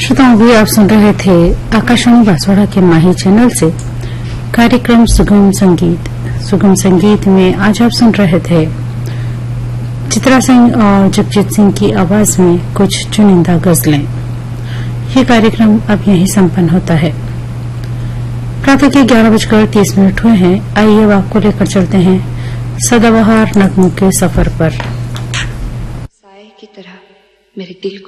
श्रोताओं, भी आप सुन रहे थे आकाशवाणी बांसवाड़ा के माही चैनल से कार्यक्रम सुगम संगीत। सुगम संगीत में आज आप सुन रहे थे चित्रा सिंह और जगजीत सिंह की आवाज में कुछ चुनिंदा गजलें। ये कार्यक्रम अब यहीं संपन्न होता है। प्रातः के 11:30 हुए हैं। आइए अब आपको लेकर चलते हैं सदाबहार नगमों के सफर पर। साए की तरह मेरे दिल को